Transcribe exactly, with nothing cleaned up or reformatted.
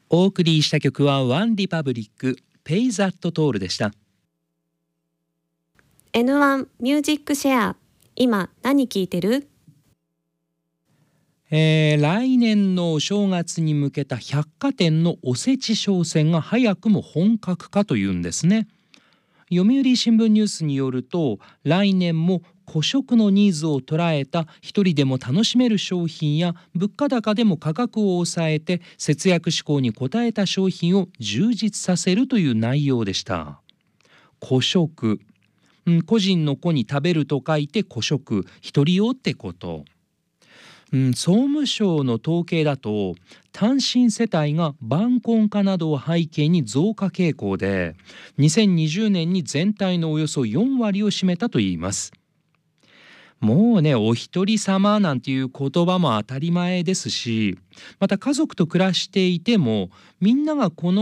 お送りした曲はワンリパブリックペイザットトールでした。 エヌワン ミュージックシェア、今何聞いてる？ えー、来年のお正月に向けた百貨店のおせち商戦が早くも本格化というんですね。読売新聞ニュースによると、来年も個食のニーズを捉えた一人でも楽しめる商品や物価高でも価格を抑えて節約志向に応えた商品を充実させるという内容でした。個食、うん、個人の個に食べると書いて個食、一人用ってこと。うん、総務省の統計だと単身世帯が晩婚化などを背景に増加傾向で、にせんにじゅうねんに全体のおよそよんわりを占めたといいます。もうね、お一人様なんていう言葉も当たり前ですし、また家族と暮らしていてもみんながこの